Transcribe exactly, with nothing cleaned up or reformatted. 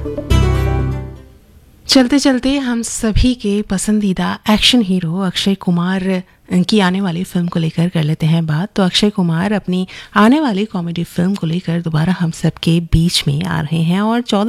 चलते चलते हम सभी के पसंदीदा एक्शन हीरो अक्षय कुमार की आने वाली फिल्म को लेकर कर लेते हैं बात। तो अक्षय कुमार अपनी आने वाली कॉमेडी फिल्म को लेकर दोबारा हम सबके बीच में आ रहे हैं और चौदह